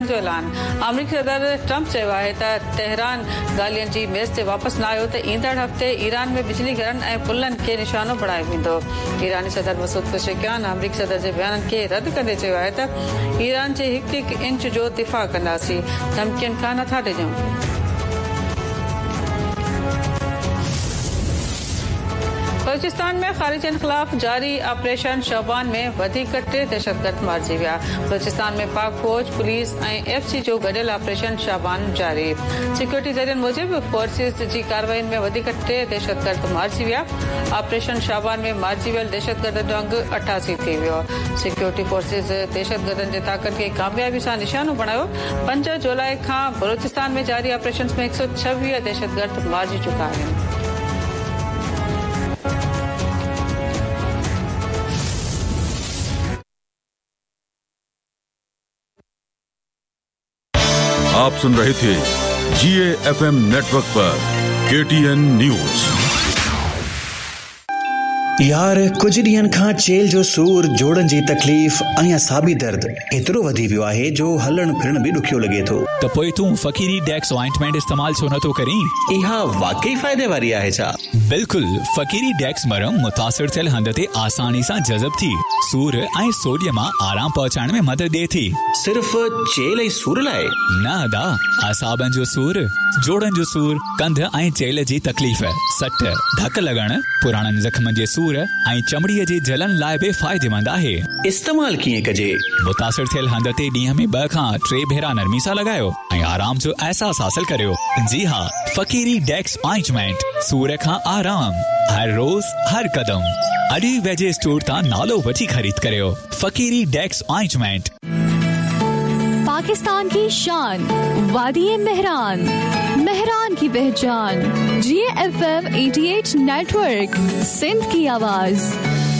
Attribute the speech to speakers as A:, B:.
A: जो ऐलान अमरीकी सदर ट्रंप चयो आहे त तेहरान ॻाल्हियुनि जी मेज़ ते वापसि न आयो त ईंदड़ हफ़्ते ईरान में बिजली घरनि ऐं पुलनि खे निशानो बणायो वेंदो। ईरानी सदर मसूद पेज़ेशकियान अमरीकी सदर जे बयाननि खे रद्द कंदे चयो आहे त ईरान जे हिकु इंच जो दिफ़ा कंदासीं, धमकियुनि खां नथा डिॼूं। बलूचिस्तान में ख़ारिजनि ख़िलाफ़ जारी ऑपरेशन शौबान में वधीक 3 दहशतगर्द मारिजी विया। बलूचिस्तान में पाक फौज, पुलिस ऐं एफसी जो गॾियल ऑपरेशन शौबान जारी। सिक्योरिटी ज़रियनि मूजिब फोर्सिस जी कार्रवाइयुनि में वधीक 3 दहशतगर्द मारिजी विया। ऑपरेशन शौबान में मारिजी वियल दहशतगर्दनि जो अंगु 88 थी वियो। सिक्योरिटी फोर्सिस दहशतगर्दनि जे ताक़त खे कामयाबी सां निशानो बणायो। 5 जुलाई खां बलूचिस्तान में जारी ऑपरेशन में 126 दहशतगर्द मारिजी चुका आहिनि।
B: आप सुन रहे थे GAFM नेटवर्क पर KTN न्यूज।
C: यार कुछ ॾींहनि खां चेल जो सूर, जोड़नि जी तकलीफ़ ऐं असाबी दर्द एतिरो वधी वियो आहे जो हलण फिरण बि ॾुखियो लॻे थो।
D: त पोइ तूं फ़कीरी डेक्स ऑइंटमेंट इस्तेमाल छो नथो करीं?
C: इहा वाकई फ़ाइदे वारी आहे छा?
D: बिल्कुलु, फ़कीरी डेक्स मरहम मुतासिर थियल हंध ते आसानी सां जज़ब थी सूर ऐं सोडियम मां आराम पहुचाइण में मदद ॾिए थी।
C: सिर्फ़ चेल ऐं सूर लाइ?
D: न अदा, असाबनि जो सूर, जोड़नि जो सूर, कंध ऐं चेल जी तकलीफ़, सट, धक लॻण, पुराणनि ज़ख़्मनि जे सूर ऐं चमड़ीअ जी जलन लाइ बि फ़ाइदेमंद आहे।
C: इस्तेमाल कीअं कजे?
D: मुतासिर थियल हंध ते ॾींहं में 2 खां 3 भेरा नरमी सां लॻायो ऐं आराम जो अहसास हासिल करियो। जी हाँ, फ़कीरी डेक्स ऑइंटमेंट, सूर खां आराम, हर रोज़ हर कदम। अॼु वेझे स्टोर तां नालो वठी ख़रीद करियो। फ़कीरी डेक्स ऑइंटमेंट।
E: पाकिस्तान की शान, वादी मेहरान, मेहरान की पहचान, GAFM 88 नेटवर्क, सिंध की आवाज।